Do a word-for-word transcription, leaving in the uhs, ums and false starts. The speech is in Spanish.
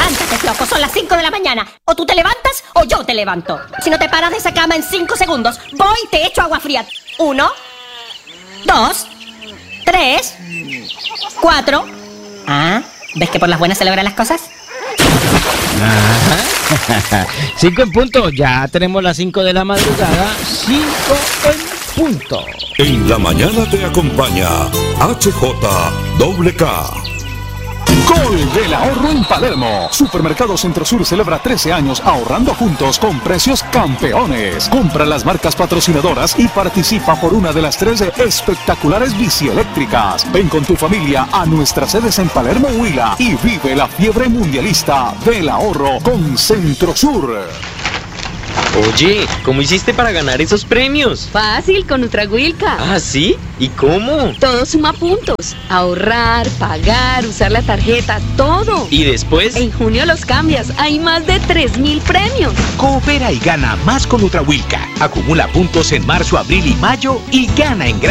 Levántate, flojo, son las cinco de la mañana. O tú te levantas o yo te levanto. Si no te paras de esa cama en cinco segundos, voy y te echo agua fría. Uno, dos, tres, cuatro. Ah, ¿ves que por las buenas se logran las cosas? Ajá. Cinco en punto, ya tenemos las cinco de la madrugada. Cinco en punto. En la mañana te acompaña H J K. Gol del ahorro en Palermo. Supermercado Centro Sur celebra trece años ahorrando juntos con precios campeones. Compra las marcas patrocinadoras y participa por una de las tres espectaculares bicieléctricas. Ven con tu familia a nuestras sedes en Palermo, Huila y vive la fiebre mundialista del ahorro con Centro Sur. Oye, ¿cómo hiciste para ganar esos premios? Fácil, con Nutragüilca. ¿Ah, sí? ¿Y cómo? Todo suma puntos. Ahorrar, pagar, usar la tarjeta, todo. ¿Y después? En junio los cambias. Hay más de tres mil premios. Coopera y gana más con Nutragüilca. Acumula puntos en marzo, abril y mayo y gana en grande.